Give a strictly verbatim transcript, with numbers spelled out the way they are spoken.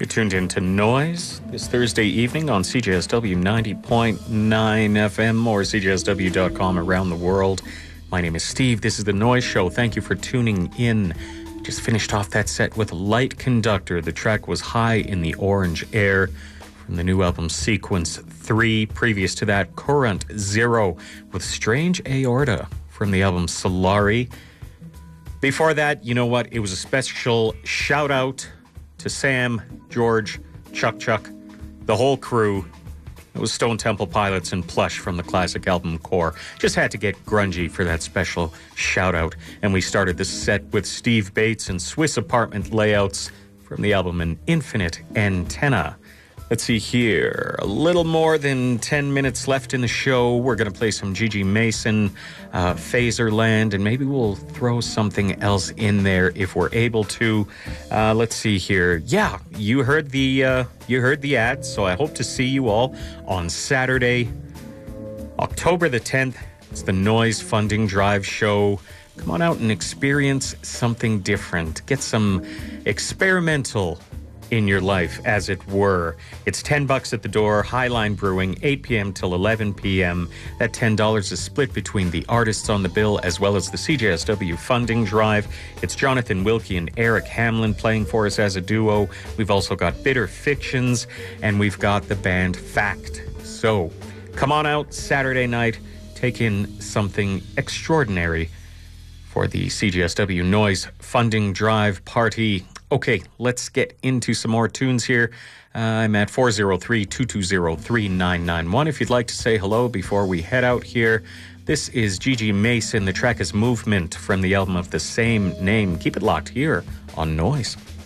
tuned in to Noise this Thursday evening on C J S W ninety point nine F M or C J S W dot com around the world. My name is Steve. This is The Noise Show. Thank you for tuning in. Just finished off that set with Light Conductor. The track was High in the Orange Air from the new album Sequence three. Previous to that, Current Zero with Strange Aorta from the album Solari. Before that, you know what? It was a special shout out to Sam, George, Chuck Chuck, the whole crew. It was Stone Temple Pilots and Plush from the classic album Core. Just had to get grungy for that special shout out. And we started the set with Steve Bates and Swiss Apartment Layouts from the album An Infinite Antenna. Let's see here. A little more than ten minutes left in the show. We're going to play some Gigi Mason, uh, Phaserland, and maybe we'll throw something else in there if we're able to. Uh, let's see here. Yeah, you heard the uh, you heard the ad, so I hope to see you all on Saturday, October the tenth. It's the Noise Funding Drive show. Come on out and experience something different. Get some experimental in your life, as it were. It's ten bucks at the door, Highline Brewing, eight p.m. till eleven p.m. That ten dollars is split between the artists on the bill as well as the C J S W funding drive. It's Jonathan Wilkie and Eric Hamlin playing for us as a duo. We've also got Bitter Fictions, and we've got the band Fact. So come on out Saturday night, take in something extraordinary for the C J S W Noise funding drive party. Okay, let's get into some more tunes here. Uh, I'm at four oh three, two two oh, three nine nine one. If you'd like to say hello before we head out here, this is Gigi Mason. The track is Movement from the album of the same name. Keep it locked here on Noise.